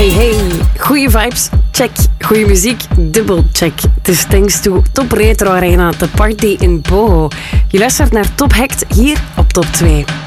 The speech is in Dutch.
Hey, goeie vibes, check. Goeie muziek, dubbel check. Het is thanks to Top Retro Arena, de party in Boho. Je luistert naar Top Hacked hier op Top 2.